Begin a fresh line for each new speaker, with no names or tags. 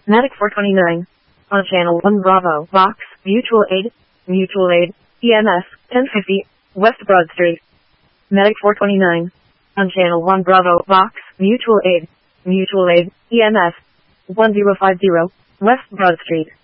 Medic 429. On channel 1 Bravo, Vox, Mutual Aid, EMS, 1050, West Broad Street. Medic 429. On channel 1 Bravo, Vox, Mutual Aid, EMS, 1050, West Broad Street.